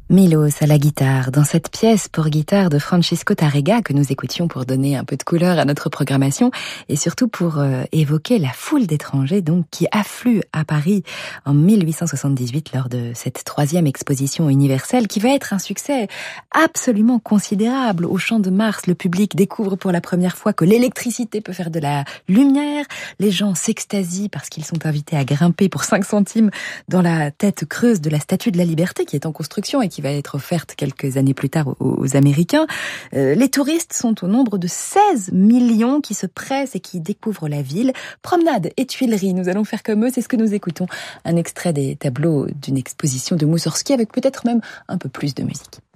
Milos à la guitare, dans cette pièce pour guitare de Francisco Tárrega que nous écoutions pour donner un peu de couleur à notre programmation et surtout pour évoquer la foule d'étrangers donc qui affluent à Paris en 1878 lors de cette 3e exposition universelle qui va être un succès absolument considérable. Au Champ de Mars, le public découvre pour la première fois que l'électricité peut faire de la lumière. Les gens s'extasient parce qu'ils sont invités à grimper pour 5 centimes dans la tête creuse de la Statue de la Liberté qui est en construction et qui va être offerte quelques années plus tard aux Américains. Les touristes sont au nombre de 16 millions qui se pressent et qui découvrent la ville. Promenade et Tuileries, nous allons faire comme eux, c'est ce que nous écoutons. Un extrait des tableaux d'une exposition de Moussorgsky avec peut-être même un peu plus de musique.